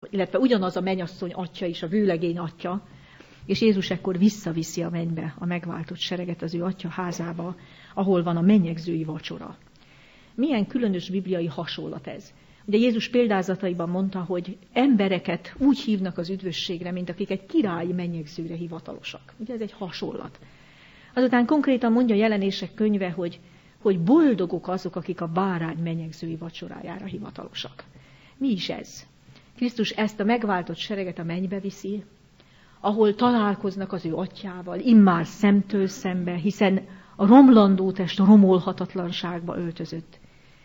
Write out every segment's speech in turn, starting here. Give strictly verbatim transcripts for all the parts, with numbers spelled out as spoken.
illetve ugyanaz a mennyasszony atya is, a vőlegény atya, és Jézus ekkor visszaviszi a mennybe a megváltott sereget az ő atya házába, ahol van a mennyegzői vacsora. Milyen különös bibliai hasonlat ez. Ugye Jézus példázataiban mondta, hogy embereket úgy hívnak az üdvösségre, mint akik egy királyi mennyegzőre hivatalosak. Ugye ez egy hasonlat. Azután konkrétan mondja a Jelenések könyve, hogy, hogy boldogok azok, akik a bárány mennyegzői vacsorájára hivatalosak. Mi is ez? Krisztus ezt a megváltott sereget a mennybe viszi, ahol találkoznak az ő atyával, immár szemtől szembe, hiszen a romlandó test a romolhatatlanságba öltözött.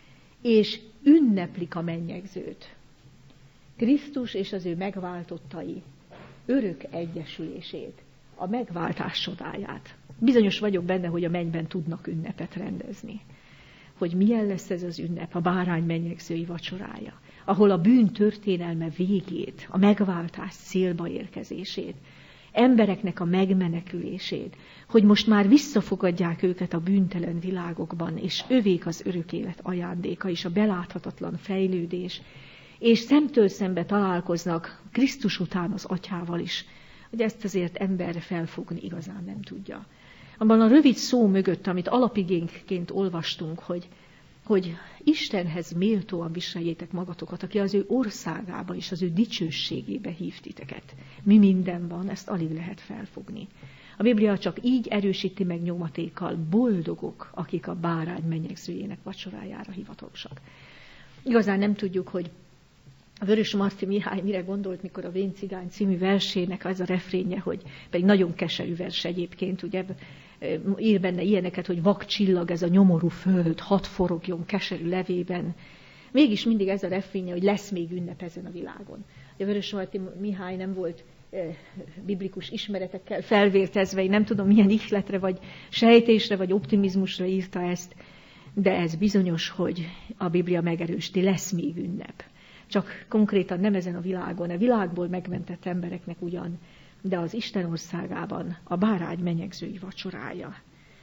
És ünneplik a mennyegzőt. Krisztus és az ő megváltottai örök egyesülését, a megváltás csodáját. Bizonyos vagyok benne, hogy a mennyben tudnak ünnepet rendezni. Hogy milyen lesz ez az ünnep, a bárány mennyegzői vacsorája, ahol a bűn történelme végét, a megváltás célba érkezését, embereknek a megmenekülését, hogy most már visszafogadják őket a bűntelen világokban, és övék az örök élet ajándéka és a beláthatatlan fejlődés, és szemtől szembe találkoznak Krisztus után az atyával is, hogy ezt azért ember felfogni igazán nem tudja. Abban a rövid szó mögött, amit alapigénként olvastunk, hogy, hogy Istenhez méltóan viseljétek magatokat, aki az ő országába és az ő dicsőségébe hív titeket. Mi minden van, ezt alig lehet felfogni. A Biblia csak így erősíti meg nyomatékkal, boldogok, akik a bárány mennyegzőjének vacsorájára hivatalosak. Igazán nem tudjuk, hogy a Vörösmarty Mihály mire gondolt, mikor a Vén cigány című versének az a refrénje, hogy pedig nagyon keserű vers egyébként, ugye ír benne ilyeneket, hogy vak csillag ez a nyomorú föld, hadd forogjon keserű levében. Mégis mindig ez a refrénje, hogy lesz még ünnep ezen a világon. A Vörösmarty Mihály nem volt eh, biblikus ismeretekkel felvértezve, én nem tudom milyen ihletre, vagy sejtésre, vagy optimizmusra írta ezt, de ez bizonyos, hogy a Biblia megerősíti, lesz még ünnep. Csak konkrétan nem ezen a világon, a világból megmentett embereknek ugyan, de az Isten országában a bárány mennyegzői vacsorája.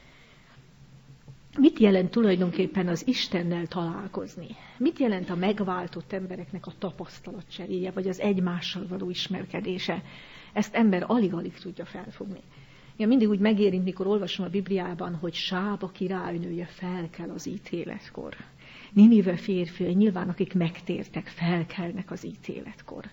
Mit jelent tulajdonképpen az Istennel találkozni? Mit jelent a megváltott embereknek a tapasztalatcseréje, vagy az egymással való ismerkedése? Ezt ember alig-alig tudja felfogni. Én mindig úgy megérint, mikor olvasom a Bibliában, hogy Sába királynője felkel az ítéletkor. Ninive férfiai, nyilván akik megtértek, felkelnek az ítéletkor.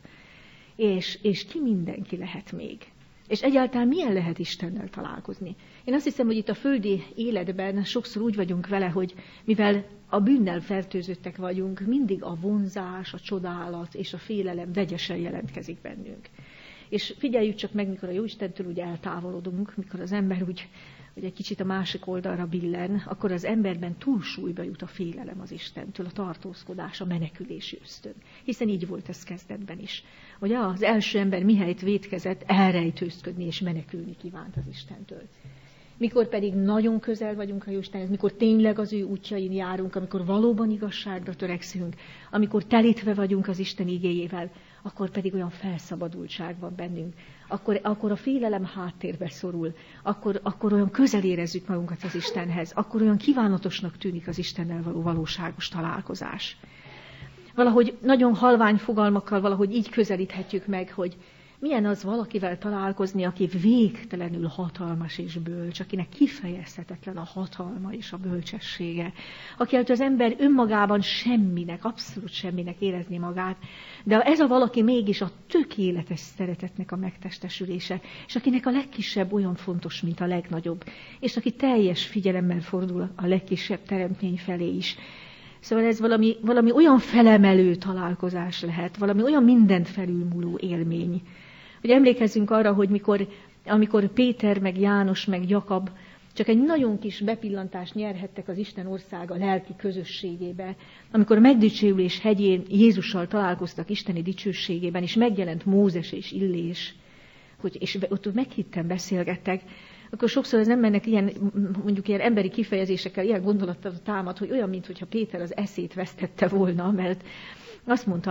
És, és ki mindenki lehet még? És egyáltalán milyen lehet Istennel találkozni? Én azt hiszem, hogy itt a földi életben sokszor úgy vagyunk vele, hogy mivel a bűnnel fertőzöttek vagyunk, mindig a vonzás, a csodálat és a félelem vegyesen jelentkezik bennünk. És figyeljük csak meg, mikor a Jóistentől úgy eltávolodunk, mikor az ember úgy, úgy egy kicsit a másik oldalra billen, akkor az emberben túlsúlyba jut a félelem az Istentől, a tartózkodás, a menekülési ösztön. Hiszen így volt ez kezdetben is. Ugye az első ember mihelyt vétkezett, elrejtőzködni és menekülni kívánt az Istentől. Mikor pedig nagyon közel vagyunk a Jóistenhez, mikor tényleg az ő útjain járunk, amikor valóban igazságra törekszünk, amikor telítve vagyunk az Isten igéjével, akkor pedig olyan felszabadultság van bennünk. Akkor, akkor a félelem háttérbe szorul, akkor, akkor olyan közel érezzük magunkat az Istenhez, akkor olyan kívánatosnak tűnik az Istennel való valóságos találkozás. Valahogy nagyon halvány fogalmakkal valahogy így közelíthetjük meg, hogy milyen az valakivel találkozni, aki végtelenül hatalmas és bölcs, akinek kifejezhetetlen a hatalma és a bölcsessége, aki előtt az ember önmagában semminek, abszolút semminek érezni magát, de ez a valaki mégis a tökéletes szeretetnek a megtestesülése, és akinek a legkisebb olyan fontos, mint a legnagyobb, és aki teljes figyelemmel fordul a legkisebb teremtmény felé is. Szóval ez valami, valami olyan felemelő találkozás lehet, valami olyan mindent felülmúló élmény. Hogy emlékezzünk arra, hogy mikor, amikor Péter, meg János, meg Jakab csak egy nagyon kis bepillantást nyerhettek az Isten országa lelki közösségébe, amikor a megdicsőülés hegyén Jézussal találkoztak isteni dicsőségében, és megjelent Mózes és Illés, hogy, és ott meghitten beszélgettek, akkor sokszor az embernek ilyen, mondjuk ilyen emberi kifejezésekkel, ilyen gondolattal támad, hogy olyan, mintha Péter az eszét vesztette volna, mert azt mondta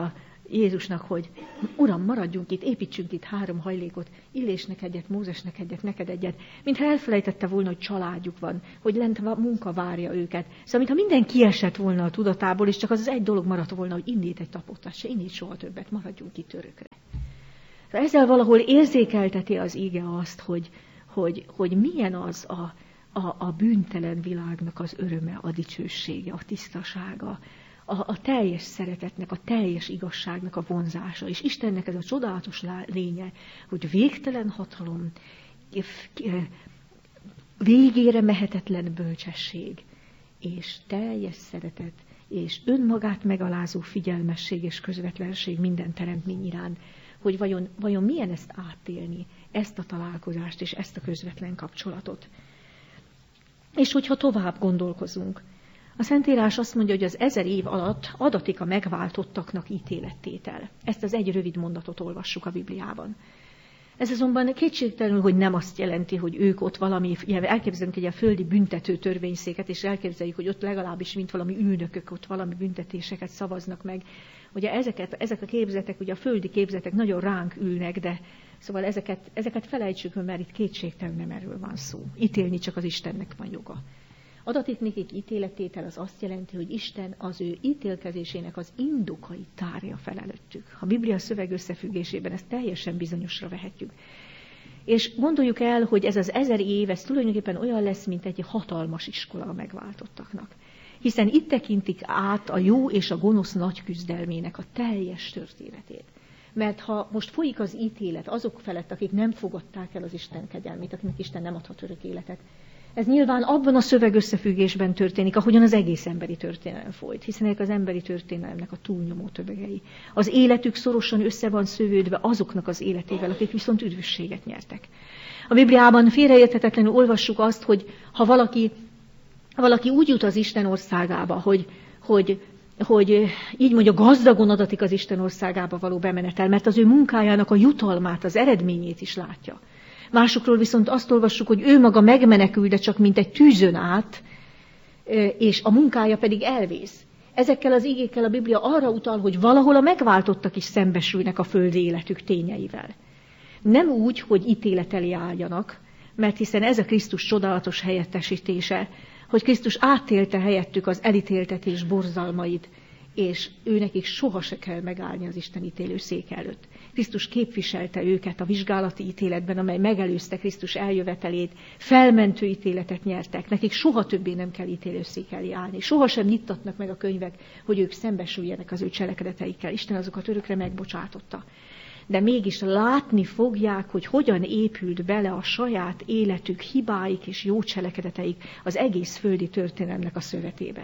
Jézusnak, hogy Uram, maradjunk itt, építsünk itt három hajlékot, Illésnek egyet, Mózesnek egyet, neked egyet, mintha elfelejtette volna, hogy családjuk van, hogy lent a munka várja őket. Szóval, mintha minden kiesett volna a tudatából, és csak az, az egy dolog maradt volna, hogy innét egy tapottat se, innét soha többet, maradjunk itt örökre. Ezzel valahol érzékelteti az íge azt, hogy, hogy, hogy milyen az a, a, a bűntelen világnak az öröme, a dicsősége, a tisztasága, a, a teljes szeretetnek, a teljes igazságnak a vonzása. És Istennek ez a csodálatos lénye, hogy végtelen hatalom, végére mehetetlen bölcsesség, és teljes szeretet, és önmagát megalázó figyelmesség és közvetlenség minden teremtmény iránt, hogy vajon, vajon milyen ezt átélni, ezt a találkozást és ezt a közvetlen kapcsolatot. És hogyha tovább gondolkozunk, a Szentírás azt mondja, hogy az ezer év alatt adatik a megváltottaknak ítélettétel. Ezt az egy rövid mondatot olvassuk a Bibliában. Ez azonban kétségtelenül, hogy nem azt jelenti, hogy ők ott valami, elképzelünk egy a földi büntető törvényszéket, és elképzeljük, hogy ott legalábbis, mint valami ülnökök, ott valami büntetéseket szavaznak meg. Ugye ezeket, ezek a képzetek, ugye a földi képzetek nagyon ránk ülnek, de szóval ezeket, ezeket felejtsük, mert itt kétségtelenül nem erről van szó. Ítélni csak az Istennek van joga. Adatik nekik ítélettétel az azt jelenti, hogy Isten az ő ítélkezésének az indokait tárja fel előttük. A Biblia szöveg összefüggésében ezt teljesen bizonyosra vehetjük. És gondoljuk el, hogy ez az ezer év, ez tulajdonképpen olyan lesz, mint egy hatalmas iskola a megváltottaknak. Hiszen itt tekintik át a jó és a gonosz nagy küzdelmének a teljes történetét. Mert ha most folyik az ítélet azok felett, akik nem fogadták el az Isten kegyelmét, akinek Isten nem adhat örök életet, ez nyilván abban a szöveg összefüggésben történik, ahogyan az egész emberi történelem folyt, hiszen ezek az emberi történelemnek a túlnyomó tömegei. Az életük szorosan össze van szövődve azoknak az életével, akik viszont üdvösséget nyertek. A Bibliában félreérthetetlenül olvassuk azt, hogy ha valaki, valaki úgy jut az Isten országába, hogy, hogy, hogy így mondja, gazdagon adatik az Isten országába való bemenetel, mert az ő munkájának a jutalmát, az eredményét is látja. Másokról viszont azt olvassuk, hogy ő maga megmenekül, de csak mint egy tűzön át, és a munkája pedig elvész. Ezekkel az igékkel a Biblia arra utal, hogy valahol a megváltottak is szembesülnek a földi életük tényeivel. Nem úgy, hogy ítélet elé álljanak, mert hiszen ez a Krisztus csodálatos helyettesítése, hogy Krisztus átélte helyettük az elítéltetés borzalmait, és őnekik soha se kell megállni az Isten ítélőszék előtt. Krisztus képviselte őket a vizsgálati ítéletben, amely megelőzte Krisztus eljövetelét, felmentő ítéletet nyertek, nekik soha többé nem kell ítélőszék elé állni, soha sem nyittatnak meg a könyvek, hogy ők szembesüljenek az ő cselekedeteikkel. Isten azokat örökre megbocsátotta. De mégis látni fogják, hogy hogyan épült bele a saját életük, hibáik és jó cselekedeteik az egész földi történelemnek a szövetébe.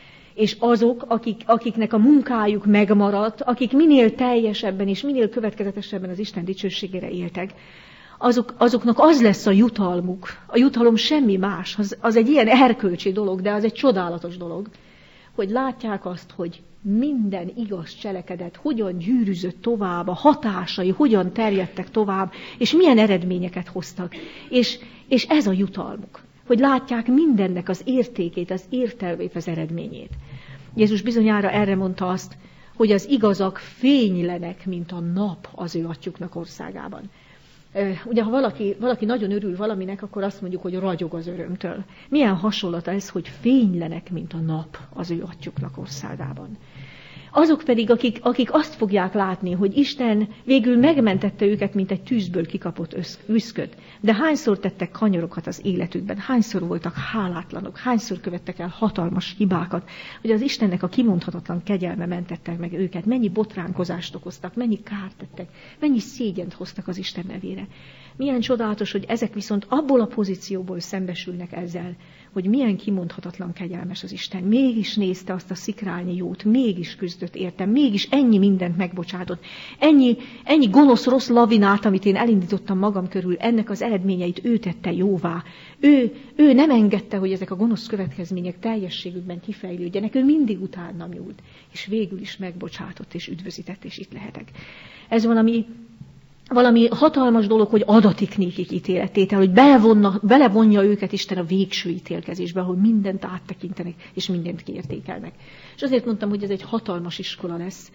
És azok, akik, akiknek a munkájuk megmaradt, akik minél teljesebben és minél következetesebben az Isten dicsőségére éltek, azok, azoknak az lesz a jutalmuk. A jutalom semmi más, az, az egy ilyen erkölcsi dolog, de az egy csodálatos dolog, hogy látják azt, hogy minden igaz cselekedet hogyan gyűrűzött tovább, a hatásai hogyan terjedtek tovább, és milyen eredményeket hoztak. És, és ez a jutalmuk, hogy látják mindennek az értékét, az értelmét, az eredményét. Jézus bizonyára erre mondta azt, hogy az igazak fénylenek, mint a nap az ő atyuknak országában. Ugye, ha valaki, valaki nagyon örül valaminek, akkor azt mondjuk, hogy ragyog az örömtől. Milyen hasonlat ez, hogy fénylenek, mint a nap az ő atyuknak országában. Azok pedig, akik, akik azt fogják látni, hogy Isten végül megmentette őket, mint egy tűzből kikapott üszköt. De hányszor tettek kanyarokat az életükben, hányszor voltak hálátlanok, hányszor követtek el hatalmas hibákat, hogy az Istennek a kimondhatatlan kegyelme mentette meg őket, mennyi botránkozást okoztak, mennyi kárt tettek, mennyi szégyent hoztak az Isten nevére. Milyen csodálatos, hogy ezek viszont abból a pozícióból szembesülnek ezzel, hogy milyen kimondhatatlan kegyelmes az Isten. Mégis nézte azt a szikrálni jót, mégis küzdött értem, mégis ennyi mindent megbocsátott. Ennyi, ennyi gonosz, rossz lavinát, amit én elindítottam magam körül, ennek az eredményeit ő tette jóvá. Ő, ő nem engedte, hogy ezek a gonosz következmények teljességükben kifejlődjenek, ő mindig utána nyúlt, és végül is megbocsátott és üdvözített, és itt lehetek. Ez valami Valami hatalmas dolog, hogy adatik nékik ítélettétel, hogy belevonna, belevonja őket Isten a végső ítélkezésbe, ahol mindent áttekintenek, és mindent kiértékelnek. És azért mondtam, hogy ez egy hatalmas iskola lesz,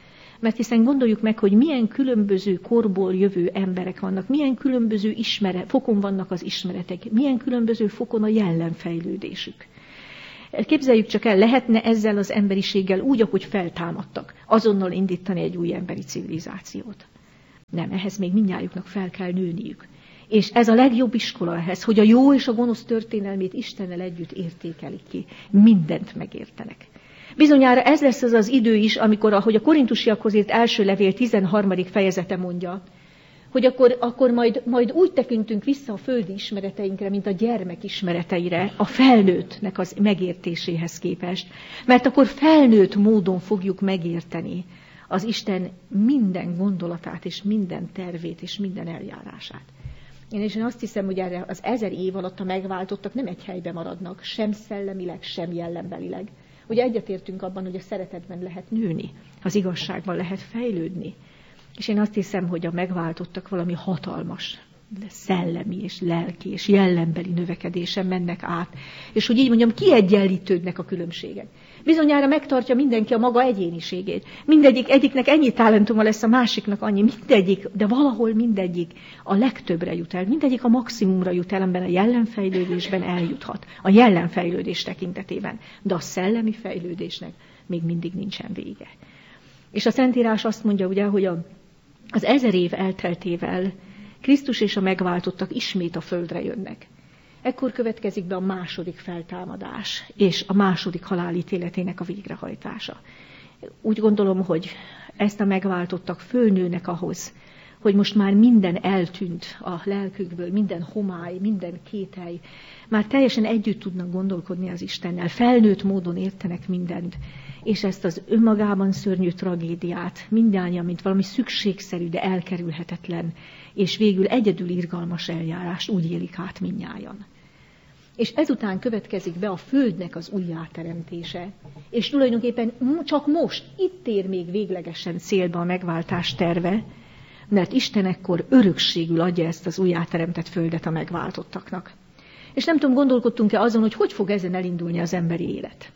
Mert hiszen gondoljuk meg, hogy milyen különböző korból jövő emberek vannak, milyen különböző ismeret, fokon vannak az ismeretek, milyen különböző fokon a jellemfejlődésük. Képzeljük csak el, lehetne ezzel az emberiséggel úgy, ahogy feltámadtak, azonnal indítani egy új emberi civilizációt. Nem, ehhez még mindnyájuknak fel kell nőniük. És ez a legjobb iskola ehhez, hogy a jó és a gonosz történelmét Istennel együtt értékelik ki. Mindent megértenek. Bizonyára ez lesz az az idő is, amikor, ahogy a Korintusiakhoz írt első levél tizenharmadik fejezete mondja, hogy akkor, akkor majd, majd úgy tekintünk vissza a földi ismereteinkre, mint a gyermek ismereteire, a felnőttnek az megértéséhez képest. Mert akkor felnőtt módon fogjuk megérteni az Isten minden gondolatát, és minden tervét, és minden eljárását. Én és én azt hiszem, hogy erre az ezer év alatt a megváltottak nem egy helyben maradnak, sem szellemileg, sem jellembelileg. Ugye egyetértünk abban, hogy a szeretetben lehet nőni, az igazságban lehet fejlődni. És én azt hiszem, hogy a megváltottak valami hatalmas, szellemi és lelki és jellembeli növekedésen mennek át. És hogy így mondjam, kiegyenlítődnek a különbségek. Bizonyára megtartja mindenki a maga egyéniségét. Mindegyik, egyiknek ennyi talentuma lesz, a másiknak annyi, mindegyik, de valahol mindegyik a legtöbbre jut el. Mindegyik a maximumra jut el, amiben a jellemfejlődésben eljuthat. A jellemfejlődés tekintetében. De a szellemi fejlődésnek még mindig nincsen vége. És a Szentírás azt mondja, ugye, hogy a, az ezer év elteltével Krisztus és a megváltottak ismét a földre jönnek. Ekkor következik be a második feltámadás, és a második halálítéletének a végrehajtása. Úgy gondolom, hogy ezt a megváltottak fölnőnek ahhoz, hogy most már minden eltűnt a lelkükből, minden homály, minden kételj. Már teljesen együtt tudnak gondolkodni az Istennel, felnőtt módon értenek mindent, és ezt az önmagában szörnyű tragédiát mindannyian, mint valami szükségszerű, de elkerülhetetlen, és végül egyedül irgalmas eljárást úgy élik át mindnyájan. És ezután következik be a földnek az újjáteremtése, és tulajdonképpen csak most, itt ér még véglegesen célba a megváltás terve, mert Isten ekkor örökségül adja ezt az újjáteremtett földet a megváltottaknak. És nem tudom, gondolkodtunk-e azon, hogy hogy fog ezen elindulni az emberi élet.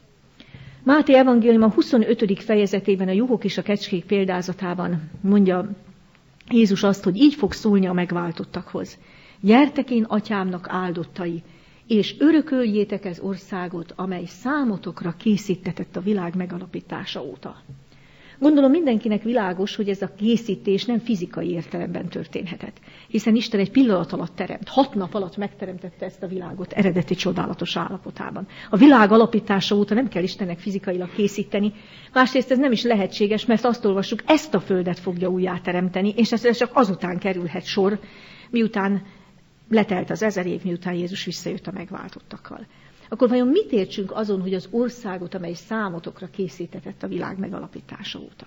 Máté evangélium a huszonötödik fejezetében, a juhok és a kecskék példázatában mondja Jézus azt, hogy így fog szólni a megváltottakhoz. Gyertek én atyámnak áldottai, és örököljétek ez országot, amely számotokra készítetett a világ megalapítása óta. Gondolom mindenkinek világos, hogy ez a készítés nem fizikai értelemben történhetett, hiszen Isten egy pillanat alatt teremt, hat nap alatt megteremtette ezt a világot eredeti csodálatos állapotában. A világ alapítása óta nem kell Istennek fizikailag készíteni, másrészt ez nem is lehetséges, mert azt olvassuk, ezt a földet fogja újjáteremteni, és ez csak azután kerülhet sor, miután letelt az ezer év, miután Jézus visszajött a megváltottakkal. Akkor vajon mit értsünk azon, hogy az országot, amely számotokra készítetett a világ megalapítása óta?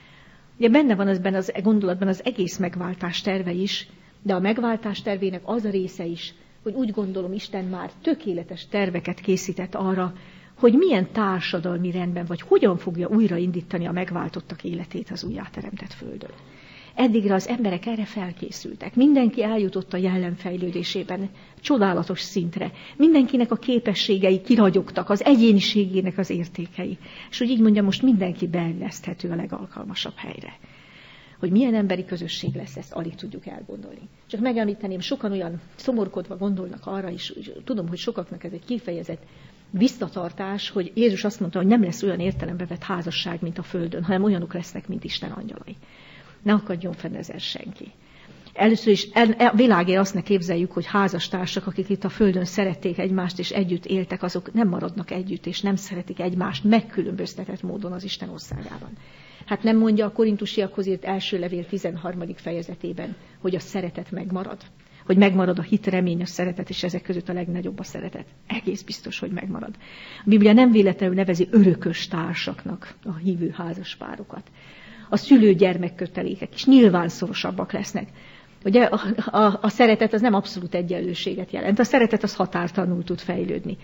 Ugye benne van ebben az gondolatban az egész megváltás terve is, de a megváltás tervének az a része is, hogy úgy gondolom, Isten már tökéletes terveket készített arra, hogy milyen társadalmi rendben, vagy hogyan fogja újraindítani a megváltottak életét az újjáteremtett földön. Eddigre az emberek erre felkészültek. Mindenki eljutott a jellemfejlődésében csodálatos szintre. Mindenkinek a képességei kiragyogtak, az egyéniségének az értékei. És hogy így mondjam, most mindenki beilleszthető a legalkalmasabb helyre. Hogy milyen emberi közösség lesz, ezt alig tudjuk elgondolni. Csak megemlíteném, sokan olyan szomorkodva gondolnak arra is, tudom, hogy sokaknak ez egy kifejezett visszatartás, hogy Jézus azt mondta, hogy nem lesz olyan értelembe vett házasság, mint a földön, hanem olyanok lesznek, mint Isten angyalai. Ne akadjon fenn ezer senki. Először is a világért azt ne képzeljük, hogy házastársak, akik itt a földön szerették egymást és együtt éltek, azok nem maradnak együtt és nem szeretik egymást megkülönböztetett módon az Isten országában. Hát nem mondja a Korintusiakhoz írt első levél tizenharmadik fejezetében, hogy a szeretet megmarad. Hogy megmarad a hit, remény, a szeretet, és ezek között a legnagyobb a szeretet. Egész biztos, hogy megmarad. A Biblia nem véletlenül nevezi örökös társaknak a hívő házaspárokat. A szülő-gyermek kötelékek is nyilván szorosabbak lesznek. Ugye a, a, a szeretet az nem abszolút egyenlőséget jelent. A szeretet az határtalanul tud fejlődni.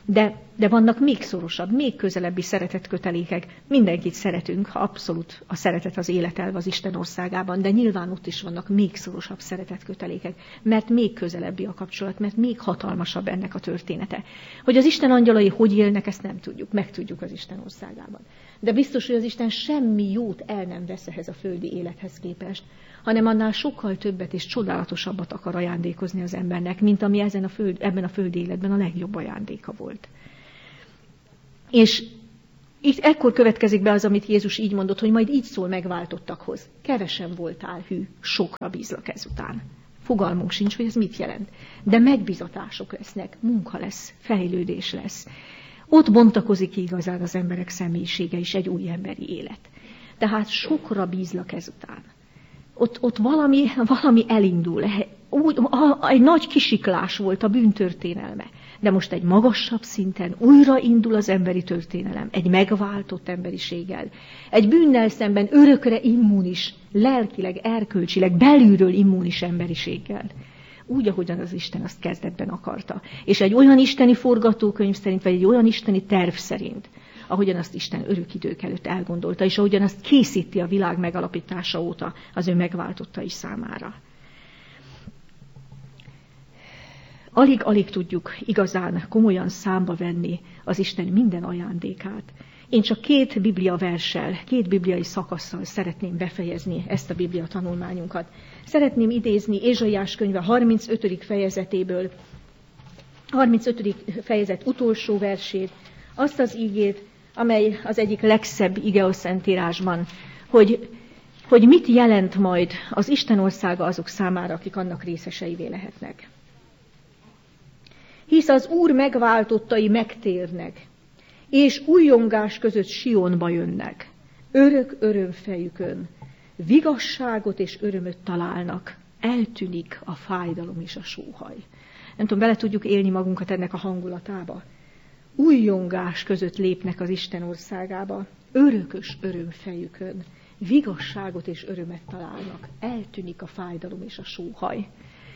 De, de vannak még szorosabb, még közelebbi szeretetkötelékek. Mindenkit szeretünk, ha abszolút a szeretet az életelv az Isten országában, de nyilván ott is vannak még szorosabb szeretetkötelékek, mert még közelebbi a kapcsolat, mert még hatalmasabb ennek a története. Hogy az Isten angyalai hogy élnek, ezt nem tudjuk, megtudjuk az Isten országában. De biztos, hogy az Isten semmi jót el nem vesz ehhez a földi élethez képest, hanem annál sokkal többet és csodálatosabbat akar ajándékozni az embernek, mint ami ezen a föld, ebben a földi életben a legjobb ajándéka volt. És itt ekkor következik be az, amit Jézus így mondott, hogy majd így szól megváltottakhoz. Kevesen voltál hű, sokra bízlak ezután. Fogalmunk sincs, hogy ez mit jelent. De megbizatások lesznek, munka lesz, fejlődés lesz. Ott bontakozik ki igazán az emberek személyisége is, egy új emberi élet. Tehát sokra bízlak ezután. Ott, ott valami, valami elindul. Úgy, egy nagy kisiklás volt a bűntörténelme. De most egy magasabb szinten újra indul az emberi történelem, egy megváltott emberiséggel. Egy bűnnel szemben örökre immunis, lelkileg, erkölcsileg, belülről immunis emberiséggel. Úgy, ahogyan az Isten azt kezdetben akarta. És egy olyan isteni forgatókönyv szerint, vagy egy olyan isteni terv szerint, ahogyan azt Isten örök idők előtt elgondolta, és ahogyan azt készíti a világ megalapítása óta az ő megváltottai számára. Alig-alig tudjuk igazán komolyan számba venni az Isten minden ajándékát. Én csak két biblia verssel, két bibliai szakasszal szeretném befejezni ezt a biblia tanulmányunkat. Szeretném idézni Ézsaiás könyve harmincötödik fejezetéből, harmincötödik fejezet utolsó versét, azt az ígét, amely az egyik legszebb ige a Szentírásban, hogy, hogy mit jelent majd az Isten országa azok számára, akik annak részeseivé lehetnek. Hisz az Úr megváltottai megtérnek, és újongás között Sionba jönnek, örök örömfejükön, vigasságot és örömöt találnak, eltűnik a fájdalom és a sóhaj. Nem tudom, bele tudjuk élni magunkat ennek a hangulatába. Újongás között lépnek az Isten országába, örökös örömfejükön, vigasságot és örömet találnak, eltűnik a fájdalom és a sóhaj.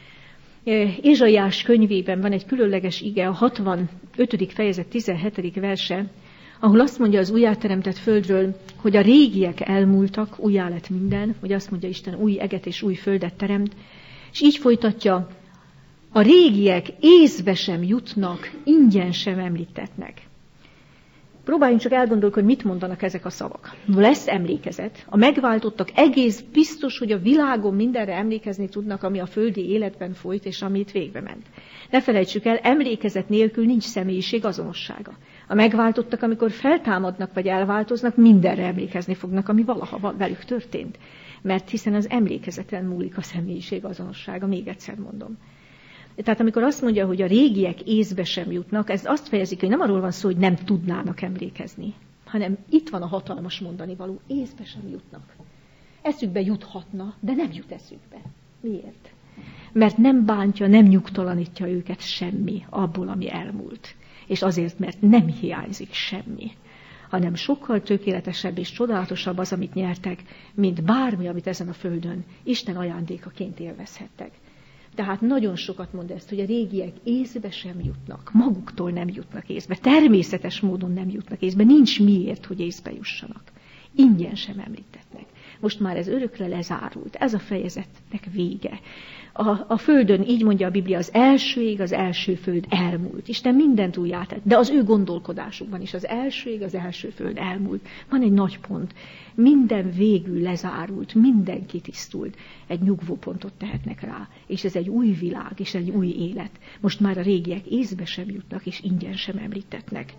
Ézsaiás könyvében van egy különleges ige, a hatvanötödik fejezet tizenhetedik verse, ahol azt mondja az újjáteremtett földről, hogy a régiek elmúltak, újjá lett minden, hogy azt mondja Isten, új eget és új földet teremt, és így folytatja, a régiek észbe sem jutnak, ingyen sem említetnek. Próbáljunk csak elgondolkodni, hogy mit mondanak ezek a szavak. Lesz emlékezet. A megváltottak egész biztos, hogy a világon mindenre emlékezni tudnak, ami a földi életben folyt, és amit végbe ment. Ne felejtsük el, emlékezet nélkül nincs személyiség azonossága. A megváltottak, amikor feltámadnak vagy elváltoznak, mindenre emlékezni fognak, ami valaha velük történt. Mert hiszen az emlékezeten múlik a személyiség azonossága, még egyszer mondom. Tehát amikor azt mondja, hogy a régiek észbe sem jutnak, ez azt fejezik, hogy nem arról van szó, hogy nem tudnának emlékezni, hanem itt van a hatalmas mondani való, észbe sem jutnak. Eszükbe juthatna, de nem jut eszükbe. Miért? Mert nem bántja, nem nyugtalanítja őket semmi abból, ami elmúlt. És azért, mert nem hiányzik semmi, hanem sokkal tökéletesebb és csodálatosabb az, amit nyertek, mint bármi, amit ezen a földön Isten ajándékaként élvezhettek. Tehát nagyon sokat mond ezt, hogy a régiek észbe sem jutnak, maguktól nem jutnak észbe, természetes módon nem jutnak észbe, nincs miért, hogy észbe jussanak. Ingyen sem említetnek. Most már ez örökre lezárult, ez a fejezetnek vége. A, a földön, így mondja a Biblia, az első ég, az első föld elmúlt. Isten mindent újjátett, de az ő gondolkodásukban is az első ég, az első föld elmúlt. Van egy nagy pont. Minden végül lezárult, minden kitisztult. Egy nyugvópontot tehetnek rá. És ez egy új világ, és egy új élet. Most már a régiek észbe sem jutnak, és ingyen sem említetnek.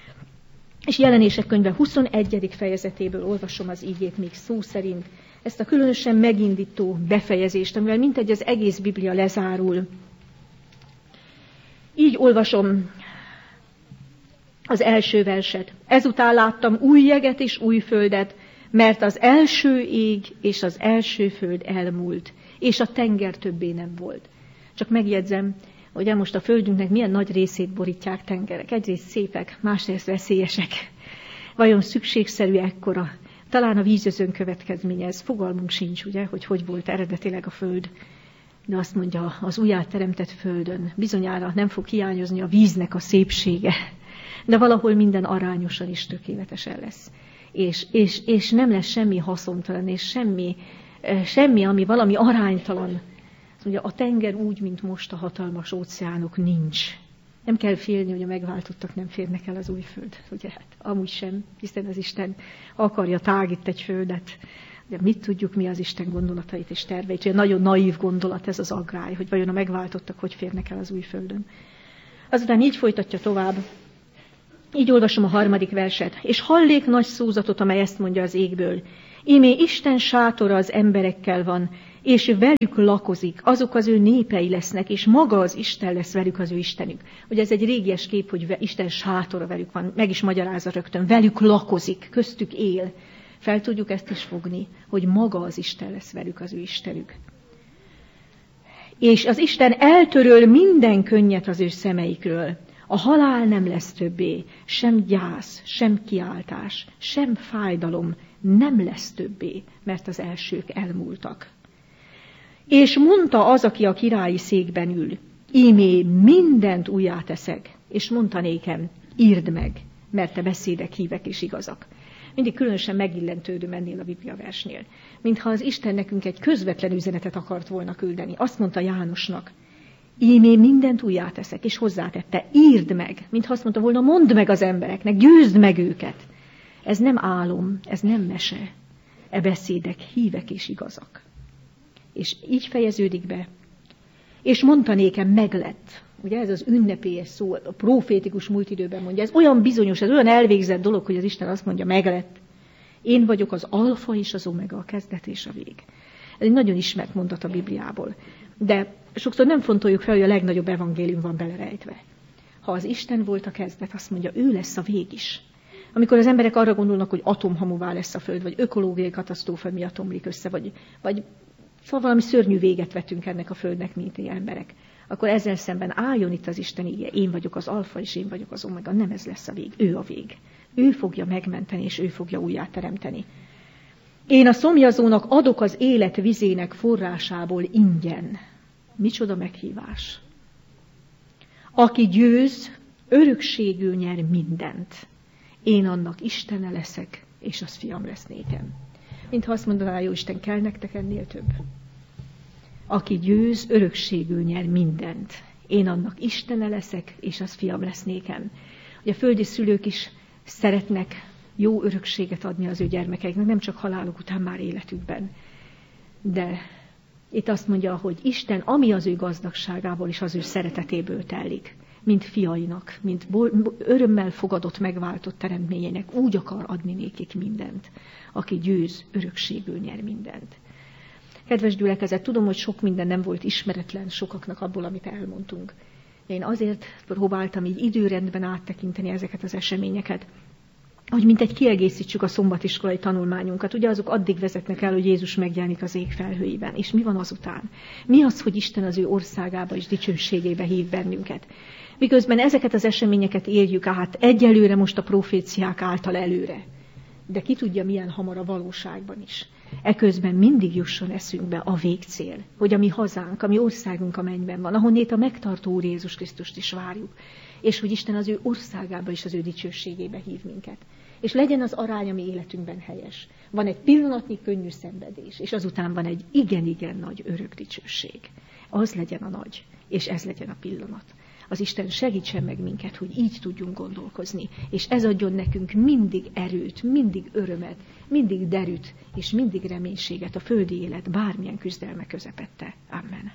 És Jelenések könyve huszonegyedik fejezetéből olvasom az ígét még szó szerint, ezt a különösen megindító befejezést, amivel mintegy az egész Biblia lezárul. Így olvasom az első verset. Ezután láttam új jeget és új földet, mert az első ég és az első föld elmúlt, és a tenger többé nem volt. Csak megjegyzem, hogy most a földünknek milyen nagy részét borítják tengerek. Egyrészt szépek, másrészt veszélyesek. Vajon szükségszerű ekkora? Talán a vízözön következménye, ez fogalmunk sincs, ugye, hogy hogy volt eredetileg a föld. De azt mondja, az újjáteremtett földön bizonyára nem fog hiányozni a víznek a szépsége, de valahol minden arányosan és tökéletesen lesz. És, és, és nem lesz semmi haszontalan, és semmi, semmi, ami valami aránytalan. Ugye a tenger úgy, mint most a hatalmas óceánok nincs. Nem kell félni, hogy a megváltottak nem férnek el az új föld. Ugye hát amúgy sem, hiszen az Isten akarja tágít egy földet. Ugye mit tudjuk mi az Isten gondolatait és terveit. Ugye nagyon naív gondolat ez az aggály, hogy vajon a megváltottak hogy férnek el az új földön. Azután így folytatja tovább. Így olvasom a harmadik verset. És hallék nagy szózatot, amely ezt mondja az égből. Ímé Isten sátora az emberekkel van, és velük lakozik, azok az ő népei lesznek, és maga az Isten lesz velük az ő Istenük. Ugye ez egy régies kép, hogy Isten sátora velük van, meg is magyarázza rögtön, velük lakozik, köztük él. Fel tudjuk ezt is fogni, hogy maga az Isten lesz velük az ő Istenük. És az Isten eltöröl minden könnyet az ő szemeikről. A halál nem lesz többé, sem gyász, sem kiáltás, sem fájdalom nem lesz többé, mert az elsők elmúltak. És mondta az, aki a királyi székben ül, ímé mindent újjá teszek, és mondta nékem, írd meg, mert te beszédek hívek és igazak. Mindig különösen megillentődöm ennél a Biblia versnél. Mintha az Isten nekünk egy közvetlen üzenetet akart volna küldeni. Azt mondta Jánosnak, ímé mindent újjá teszek, és hozzátette, írd meg, mintha azt mondta volna, mondd meg az embereknek, győzd meg őket. Ez nem álom, ez nem mese, e beszédek hívek és igazak. És így fejeződik be. És mondta nékem, meglett. Ugye ez az ünnepélyes szó, a profétikus múlt időben mondja. Ez olyan bizonyos, ez olyan elvégzett dolog, hogy az Isten azt mondja, meglett. Én vagyok az alfa és az omega, a kezdet és a vég. Ez egy nagyon ismert mondat a Bibliából. De sokszor nem fontoljuk fel, hogy a legnagyobb evangélium van belerejtve. Ha az Isten volt a kezdet, azt mondja, ő lesz a vég is. Amikor az emberek arra gondolnak, hogy atomhamuvá lesz a Föld, vagy ökológiai katasztrófa miatt omlik össze, vagy, vagy szóval valami szörnyű véget vetünk ennek a Földnek, mint ilyen emberek, akkor ezzel szemben álljon itt az Isten ígéje, én vagyok az alfa, és én vagyok az omega. Nem ez lesz a vég, ő a vég. Ő fogja megmenteni, és ő fogja újjáteremteni. Én a szomjazónak adok az élet vizének forrásából ingyen. Micsoda meghívás. Aki győz, örökségül nyer mindent. Én annak Istene leszek, és az fiam lesz nékem. Mintha azt mondaná, jó Isten, kell nektek ennél több. Aki győz, örökségül nyer mindent. Én annak Istene leszek, és az fiam lesz nékem. Ugye a földi szülők is szeretnek jó örökséget adni az ő gyermekeiknek, nem csak haláluk után már életükben. De itt azt mondja, hogy Isten, ami az ő gazdagságából és az ő szeretetéből telik, mint fiainak, mint örömmel fogadott, megváltott teremtményének, úgy akar adni nékik mindent, aki győz, örökségül nyer mindent. Kedves gyülekezet, tudom, hogy sok minden nem volt ismeretlen sokaknak abból, amit elmondtunk. Én azért próbáltam így időrendben áttekinteni ezeket az eseményeket, hogy mint egy kiegészítsük a szombatiskolai tanulmányunkat. Ugye azok addig vezetnek el, hogy Jézus megjelenik az ég felhőiben. És mi van azután? Mi az, hogy Isten az ő országába és dicsőségébe hív bennünket? Miközben ezeket az eseményeket éljük át egyelőre most a proféciák által előre. De ki tudja, milyen hamar a valóságban is. Eközben mindig jusson eszünkbe a végcél, hogy a mi hazánk, a mi országunk a mennyben van, ahonnét a megtartó Úr Jézus Krisztust is várjuk, és hogy Isten az ő országába és az ő dicsőségébe hív minket. És legyen az arány a mi életünkben helyes. Van egy pillanatnyi könnyű szenvedés, és azután van egy igen-igen nagy örök dicsőség. Az legyen a nagy, és ez legyen a pillanat. Az Isten segítsen meg minket, hogy így tudjunk gondolkozni, és ez adjon nekünk mindig erőt, mindig örömet, mindig derűt, és mindig reménységet a földi élet bármilyen küzdelme közepette. Amen.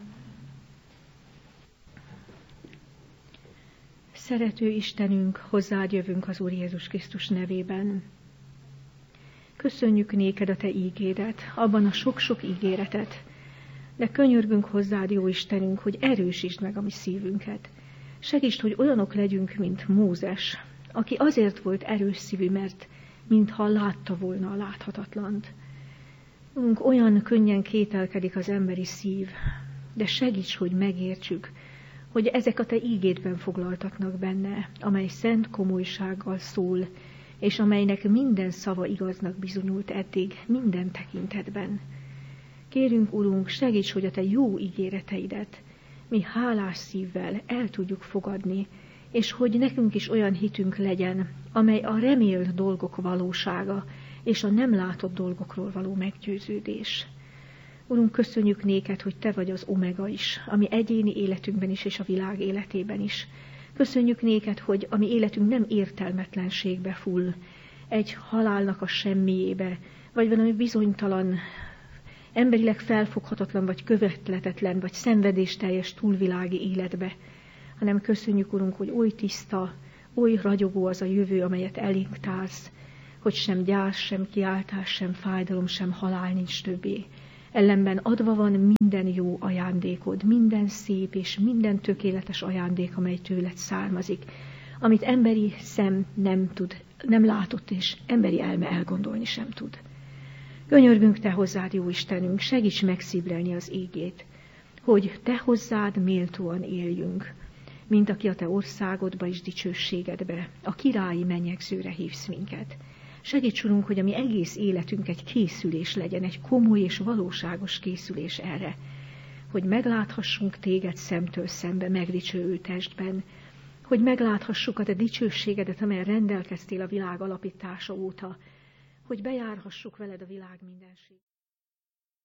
Szerető Istenünk, hozzád jövünk az Úr Jézus Krisztus nevében. Köszönjük néked a te ígédet, abban a sok-sok ígéretet, de könyörgünk hozzád, jó Istenünk, hogy erősítsd meg a mi szívünket. Segítsd, hogy olyanok legyünk, mint Mózes, aki azért volt erős szívű, mert mintha látta volna a láthatatlant. Úrunk, olyan könnyen kételkedik az emberi szív, de segíts, hogy megértsük, hogy ezek a te ígédben foglaltatnak benne, amely szent komolysággal szól, és amelynek minden szava igaznak bizonyult eddig, minden tekintetben. Kérünk, Urunk, segíts, hogy a te jó ígéreteidet mi hálás szívvel el tudjuk fogadni, és hogy nekünk is olyan hitünk legyen, amely a remélt dolgok valósága, és a nem látott dolgokról való meggyőződés. Urunk, köszönjük néked, hogy te vagy az omega is, ami egyéni életünkben is, és a világ életében is. Köszönjük néked, hogy a mi életünk nem értelmetlenségbe full, egy halálnak a semmiébe, vagy valami bizonytalan, emberileg felfoghatatlan, vagy követhetetlen, vagy szenvedésteljes túlvilági életbe, hanem köszönjük, Urunk, hogy oly tiszta, oly ragyogó az a jövő, amelyet elénk társz, hogy sem gyász, sem kiáltás, sem fájdalom, sem halál nincs többé. Ellenben adva van minden jó ajándékod, minden szép és minden tökéletes ajándék, amely tőled származik, amit emberi szem nem tud, nem látott, és emberi elme elgondolni sem tud. Könyörgünk te hozzád, jó Istenünk, segíts megszívlelni az ígét, hogy te hozzád méltóan éljünk, mint aki a te országodba és dicsőségedbe, a királyi mennyegzőre hívsz minket. Segíts, Urunk, hogy a mi egész életünk egy készülés legyen, egy komoly és valóságos készülés erre, hogy megláthassunk téged szemtől szembe megdicsőülő testben, hogy megláthassuk a te dicsőségedet, amelyen rendelkeztél a világ alapítása óta, hogy bejárhassuk veled a világ mindenség.